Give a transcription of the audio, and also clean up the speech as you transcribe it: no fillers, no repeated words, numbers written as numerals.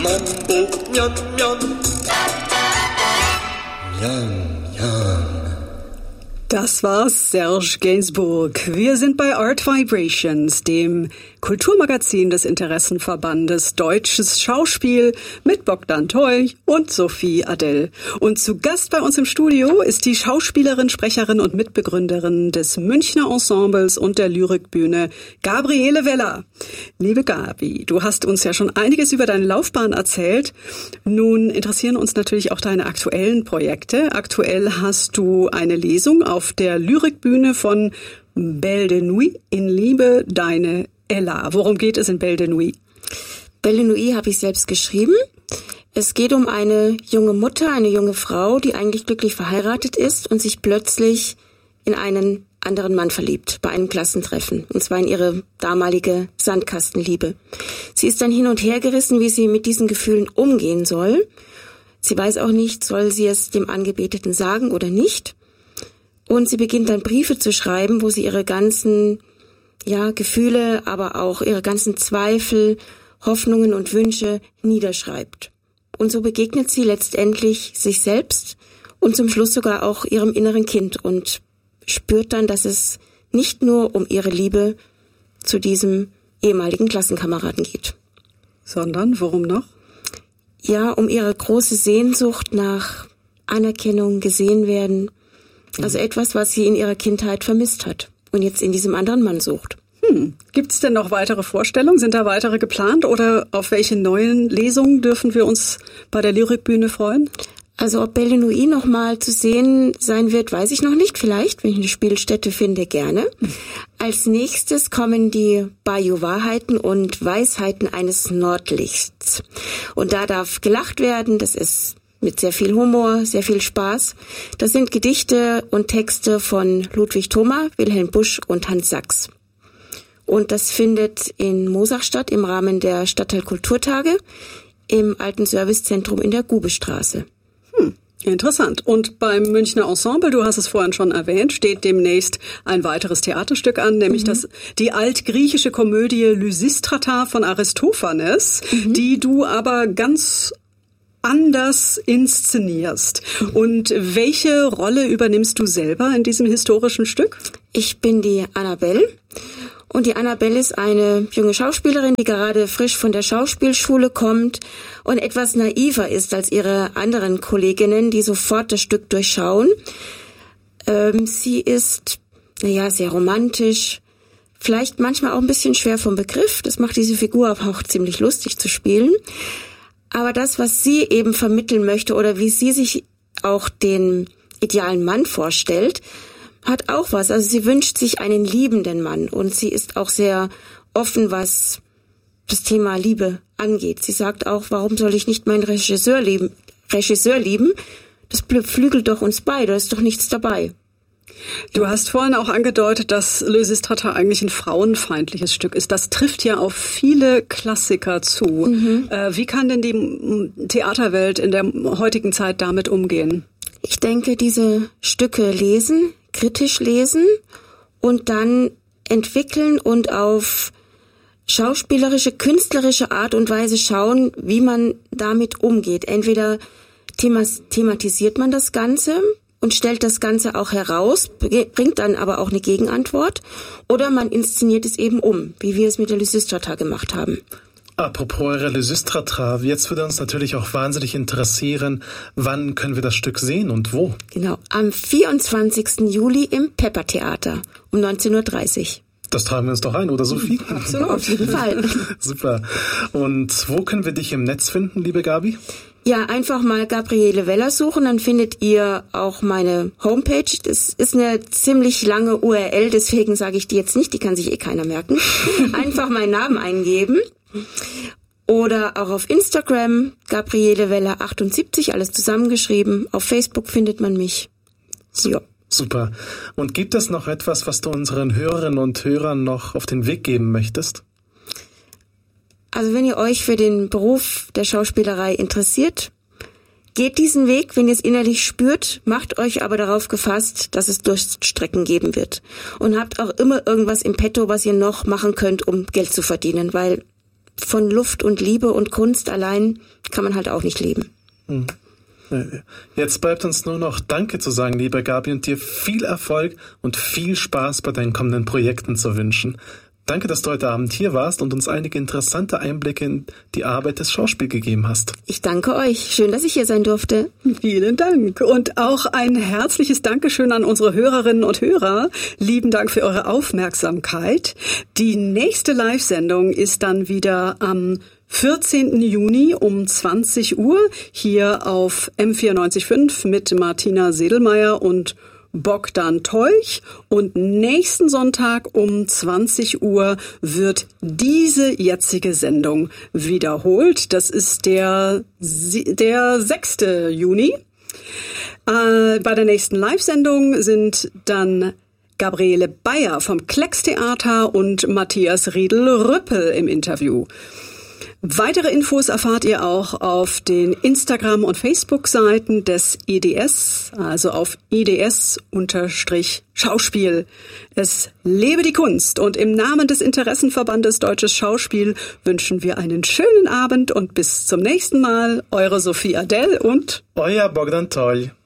Mambo, Miam, Miam. Miam, Miam. Das war Serge Gainsbourg. Wir sind bei Art Vibrations, dem Kulturmagazin des Interessenverbandes Deutsches Schauspiel mit Bogdan Toy und Sophie Adell. Und zu Gast bei uns im Studio ist die Schauspielerin, Sprecherin und Mitbegründerin des Münchner Ensembles und der Lyrikbühne, Gabriele Weller. Liebe Gabi, du hast uns ja schon einiges über deine Laufbahn erzählt. Nun interessieren uns natürlich auch deine aktuellen Projekte. Aktuell hast du eine Lesung auf der Lyrikbühne von Belle de Nuit in Liebe, deine Ella. Worum geht es in Belle de Nuit? Belle de Nuit habe ich selbst geschrieben. Es geht um eine junge Mutter, eine junge Frau, die eigentlich glücklich verheiratet ist und sich plötzlich in einen anderen Mann verliebt, bei einem Klassentreffen, und zwar in ihre damalige Sandkastenliebe. Sie ist dann hin und her gerissen, wie sie mit diesen Gefühlen umgehen soll. Sie weiß auch nicht, soll sie es dem Angebeteten sagen oder nicht. Und sie beginnt dann Briefe zu schreiben, wo sie ihre ganzen Gefühle, aber auch ihre ganzen Zweifel, Hoffnungen und Wünsche niederschreibt. Und so begegnet sie letztendlich sich selbst und zum Schluss sogar auch ihrem inneren Kind und spürt dann, dass es nicht nur um ihre Liebe zu diesem ehemaligen Klassenkameraden geht. Sondern, worum noch? Ja, um ihre große Sehnsucht nach Anerkennung, gesehen werden. Also etwas, was sie in ihrer Kindheit vermisst hat und jetzt in diesem anderen Mann sucht. Gibt es denn noch weitere Vorstellungen? Sind da weitere geplant oder auf welche neuen Lesungen dürfen wir uns bei der Lyrikbühne freuen? Also ob Belle de Nuit noch mal zu sehen sein wird, weiß ich noch nicht. Vielleicht, wenn ich eine Spielstätte finde, gerne. Als nächstes kommen die Bayou-Wahrheiten und Weisheiten eines Nordlichts. Und da darf gelacht werden, das ist mit sehr viel Humor, sehr viel Spaß. Das sind Gedichte und Texte von Ludwig Thoma, Wilhelm Busch und Hans Sachs. Und das findet in Moosach statt im Rahmen der Stadtteilkulturtage im alten Servicezentrum in der Gubestraße. Interessant. Und beim Münchner Ensemble, du hast es vorhin schon erwähnt, steht demnächst ein weiteres Theaterstück an, nämlich die altgriechische Komödie Lysistrata von Aristophanes, die du aber ganz anders inszenierst. Und welche Rolle übernimmst du selber in diesem historischen Stück? Ich bin die Annabelle. Und die Annabelle ist eine junge Schauspielerin, die gerade frisch von der Schauspielschule kommt und etwas naiver ist als ihre anderen Kolleginnen, die sofort das Stück durchschauen. Sie ist, sehr romantisch, vielleicht manchmal auch ein bisschen schwer vom Begriff. Das macht diese Figur aber auch ziemlich lustig zu spielen. Aber das, was sie eben vermitteln möchte oder wie sie sich auch den idealen Mann vorstellt, hat auch was. Also sie wünscht sich einen liebenden Mann und sie ist auch sehr offen, was das Thema Liebe angeht. Sie sagt auch, warum soll ich nicht meinen Regisseur lieben? Das beflügelt doch uns beide, da ist doch nichts dabei. Du hast vorhin auch angedeutet, dass Lysistrata eigentlich ein frauenfeindliches Stück ist. Das trifft ja auf viele Klassiker zu. Wie kann denn die Theaterwelt in der heutigen Zeit damit umgehen? Ich denke, diese Stücke lesen, kritisch lesen und dann entwickeln und auf schauspielerische, künstlerische Art und Weise schauen, wie man damit umgeht. Entweder thematisiert man das Ganze und stellt das Ganze auch heraus, bringt dann aber auch eine Gegenantwort, oder man inszeniert es eben um, wie wir es mit der Lysistrata gemacht haben. Apropos eure Lysistrata, jetzt würde uns natürlich auch wahnsinnig interessieren, wann können wir das Stück sehen und wo? Genau, am 24. Juli im Pepper Theater um 19.30 Uhr. Das tragen wir uns doch ein, oder Sophie? Absolut, auf jeden Fall. Super. Und wo können wir dich im Netz finden, liebe Gabi? Ja, einfach mal Gabriele Weller suchen, dann findet ihr auch meine Homepage. Das ist eine ziemlich lange URL, deswegen sage ich die jetzt nicht, die kann sich keiner merken. Einfach meinen Namen eingeben. Oder auch auf Instagram, Gabriele Weller 78, alles zusammengeschrieben. Auf Facebook findet man mich. Ja. Super. Und gibt es noch etwas, was du unseren Hörerinnen und Hörern noch auf den Weg geben möchtest? Also wenn ihr euch für den Beruf der Schauspielerei interessiert, geht diesen Weg, wenn ihr es innerlich spürt, macht euch aber darauf gefasst, dass es Durststrecken geben wird. Und habt auch immer irgendwas im Petto, was ihr noch machen könnt, um Geld zu verdienen, weil von Luft und Liebe und Kunst allein kann man halt auch nicht leben. Jetzt bleibt uns nur noch Danke zu sagen, liebe Gabi, und dir viel Erfolg und viel Spaß bei deinen kommenden Projekten zu wünschen. Danke, dass du heute Abend hier warst und uns einige interessante Einblicke in die Arbeit des Schauspiels gegeben hast. Ich danke euch. Schön, dass ich hier sein durfte. Vielen Dank. Und auch ein herzliches Dankeschön an unsere Hörerinnen und Hörer. Lieben Dank für eure Aufmerksamkeit. Die nächste Live-Sendung ist dann wieder am 14. Juni um 20 Uhr hier auf M94.5 mit Martina Sedelmeier und Bogdan Teuch, und nächsten Sonntag um 20 Uhr wird diese jetzige Sendung wiederholt. Das ist der 6. Juni. Bei der nächsten Live-Sendung sind dann Gabriele Bayer vom Kleckstheater und Matthias Riedel-Rüppel im Interview. Weitere Infos erfahrt ihr auch auf den Instagram- und Facebook-Seiten des IDS, also auf IDS_Schauspiel. Es lebe die Kunst, und im Namen des Interessenverbandes Deutsches Schauspiel wünschen wir einen schönen Abend und bis zum nächsten Mal. Eure Sophie Adell und euer Bogdan Teuch.